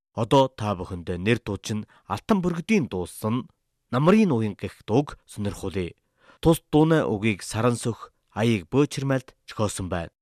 Одоо та бүхэндээ нэр дуучин Алтан бөргөдийн дуулсан Намрын уян гэх дууг сонирхуулъя. Тус дууны үгийг Саран сөх, аяыг Бөөчрмайлд зохиосон байна.